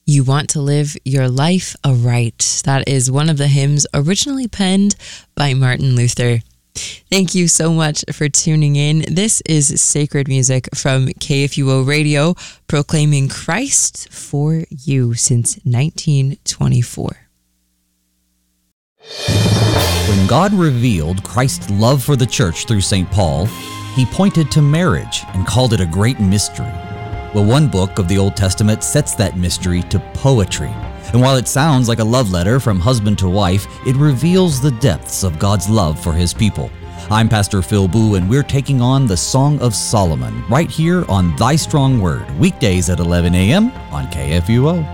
You Want to Live Your Life Aright. That is one of the hymns originally penned by Martin Luther. Thank you so much for tuning in. This is Sacred Music from KFUO Radio, proclaiming Christ for you since 1924. When God revealed Christ's love for the church through St. Paul, he pointed to marriage and called it a great mystery. Well, one book of the Old Testament sets that mystery to poetry. And while it sounds like a love letter from husband to wife, it reveals the depths of God's love for his people. I'm Pastor Phil Boo, and we're taking on the Song of Solomon right here on Thy Strong Word, weekdays at 11 a.m. on KFUO.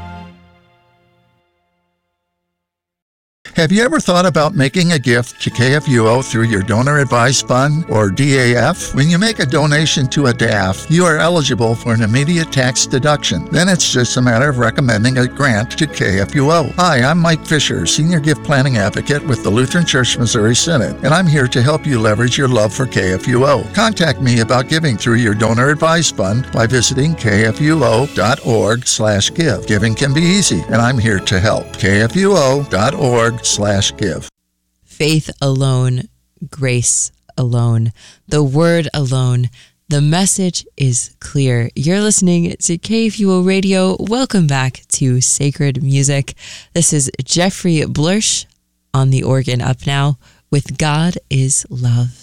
Have you ever thought about making a gift to KFUO through your Donor Advised Fund, or DAF? When you make a donation to a DAF, you are eligible for an immediate tax deduction. Then it's just a matter of recommending a grant to KFUO. Hi, I'm Mike Fisher, Senior Gift Planning Advocate with the Lutheran Church Missouri Synod, and I'm here to help you leverage your love for KFUO. Contact me about giving through your Donor Advised Fund by visiting kfuo.org/give. Giving can be easy, and I'm here to help. kfuo.org/give. Faith alone, grace alone, the word alone. The message is clear. You're listening to KFUO Radio. Welcome back to Sacred Music. This is Jeffrey Blursch on the organ up now with God is Love.